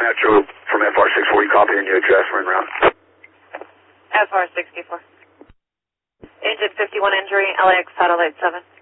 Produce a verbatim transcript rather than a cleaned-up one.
Metro from F R six four, you copy your new address, we're en route. F R sixty-four. Engine fifty-one injury, L A X satellite seven.